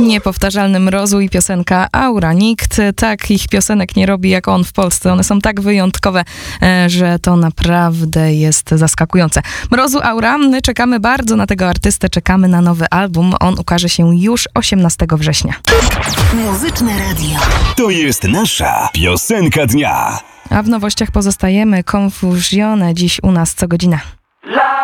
Niepowtarzalny Mrozu i piosenka Aura. Nikt takich piosenek nie robi jak on w Polsce. One są tak wyjątkowe, że to naprawdę jest zaskakujące. Mrozu, Aura. My czekamy bardzo na tego artystę, czekamy na nowy album. On ukaże się już 18 września. Muzyczne Radio. To jest nasza piosenka dnia. A w nowościach pozostajemy. Confusione dziś u nas co godzina.